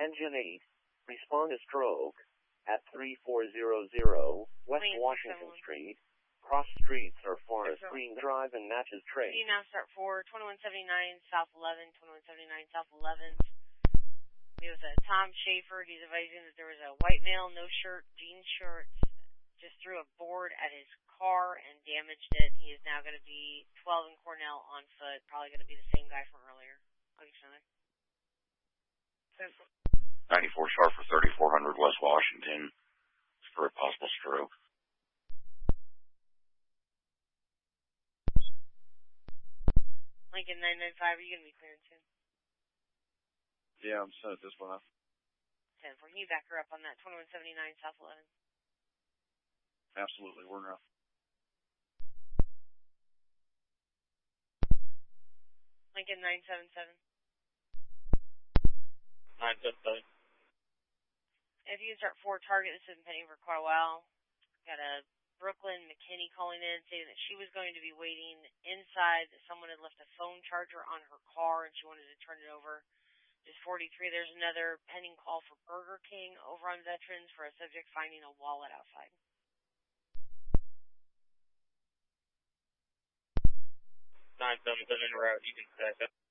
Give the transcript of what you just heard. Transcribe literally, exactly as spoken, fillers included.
Engine eight, respond to stroke at three four zero zero West Please, Washington seven. Street. Cross streets are Forest Yes, Green Drive and Natchez Do Trace. you now start for twenty-one seventy-nine South eleven, twenty-one seventy-nine South eleventh. We have a Tom Schaefer. He's advising that there was a white male, no shirt, jean shorts, just threw a board at his car and damaged it. He is now going to be twelve in Cornell on foot. Probably going to be the same guy from earlier. I'll get you another. ninety-four sharp for thirty-four hundred West Washington for a possible stroke. Lincoln nine nine five, are you going to be clearing soon? Yeah, I'm set at this one. ten four, can you back her up on that twenty-one seventy-nine South eleven? Absolutely, we're enough. Lincoln nine seven seven. nine seven seven. If you can start for target, this has been pending for quite a while. Got a Brooklyn McKinney calling in saying that she was going to be waiting inside, that someone had left a phone charger on her car and she wanted to turn it over. Just forty-three, there's another pending call for Burger King over on Veterans for a subject finding a wallet outside. nine seven seven route, you can set up.